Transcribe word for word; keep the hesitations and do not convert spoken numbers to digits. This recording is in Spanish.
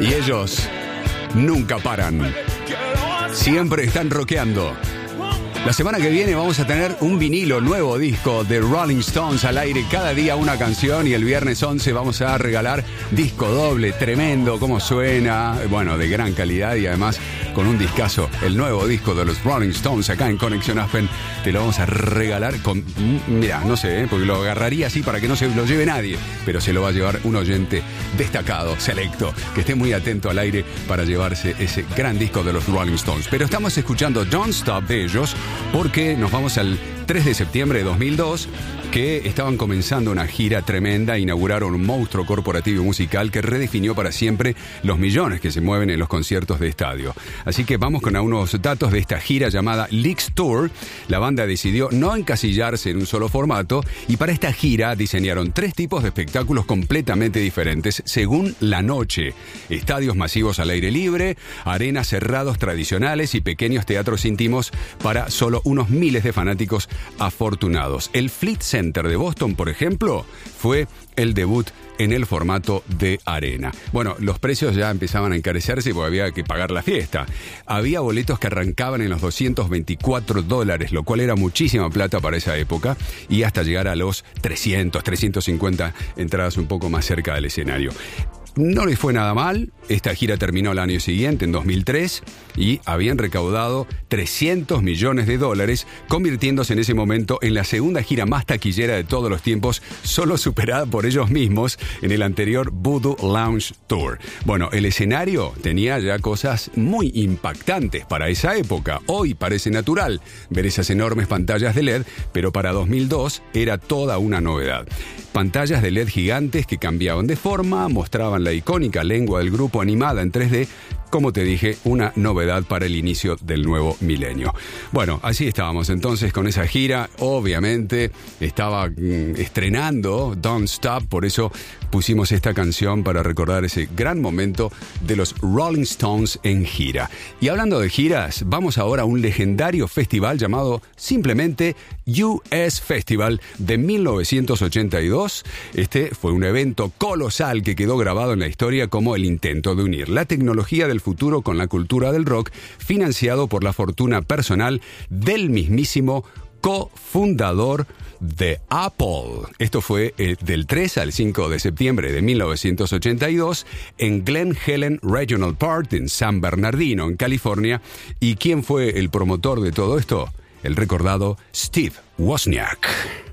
Y ellos nunca paran. Siempre están rockeando. La semana que viene vamos a tener un vinilo, nuevo disco de Rolling Stones al aire, cada día una canción, y el viernes once vamos a regalar disco doble, tremendo, cómo suena, bueno, de gran calidad y además con un discazo, el nuevo disco de los Rolling Stones acá en Conexión Aspen, te lo vamos a regalar con, mira, no sé, ¿eh? Porque lo agarraría así para que no se lo lleve nadie, pero se lo va a llevar un oyente destacado, selecto, que esté muy atento al aire para llevarse ese gran disco de los Rolling Stones. Pero estamos escuchando Don't Stop de ellos, porque nos vamos al tres de septiembre de dos mil dos, que estaban comenzando una gira tremenda, inauguraron un monstruo corporativo musical que redefinió para siempre los millones que se mueven en los conciertos de estadio. Así que vamos con algunos datos de esta gira llamada Leaks Tour. La banda decidió no encasillarse en un solo formato y para esta gira diseñaron tres tipos de espectáculos completamente diferentes según la noche. Estadios masivos al aire libre, arenas cerrados tradicionales y pequeños teatros íntimos para solo unos miles de fanáticos afortunados. El Fleet Center de Boston, por ejemplo, fue el debut en el formato de arena. Bueno, los precios ya empezaban a encarecerse porque había que pagar la fiesta. Había boletos que arrancaban en los doscientos veinticuatro dólares, lo cual era muchísima plata para esa época, y hasta llegar a los trescientos, trescientos cincuenta entradas un poco más cerca del escenario. No les fue nada mal. Esta gira terminó el año siguiente, en dos mil tres, y habían recaudado trescientos millones de dólares, convirtiéndose en ese momento en la segunda gira más taquillera de todos los tiempos, solo superada por ellos mismos en el anterior Voodoo Lounge Tour. Bueno, el escenario tenía ya cosas muy impactantes para esa época. Hoy parece natural ver esas enormes pantallas de L E D, pero para dos mil dos era toda una novedad. Pantallas de L E D gigantes que cambiaban de forma, mostraban la icónica lengua del grupo animada en tres D, como te dije, una novedad para el inicio del nuevo milenio. Bueno, así estábamos entonces con esa gira. Obviamente estaba mm, estrenando Don't Stop, por eso pusimos esta canción para recordar ese gran momento de los Rolling Stones en gira. Y hablando de giras, vamos ahora a un legendario festival llamado simplemente U S Festival de mil novecientos ochenta y dos. Este fue un evento colosal que quedó grabado en la historia como el intento de unir la tecnología del futuro con la cultura del rock, financiado por la fortuna personal del mismísimo cofundador de Apple. Esto fue eh, del tres al cinco de septiembre de mil novecientos ochenta y dos en Glen Helen Regional Park en San Bernardino, en California. ¿Y quién fue el promotor de todo esto? El recordado Steve Wozniak.